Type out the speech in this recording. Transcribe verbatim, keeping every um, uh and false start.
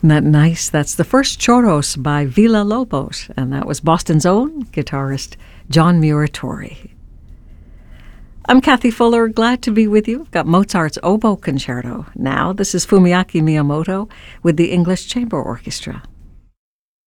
Isn't that nice? That's the first Choros by Villa Lobos, and that was Boston's own guitarist John Muratori. I'm Kathy Fuller, glad to be with you. I've got Mozart's Oboe Concerto. Now, this is Fumiaki Miyamoto with the English Chamber Orchestra.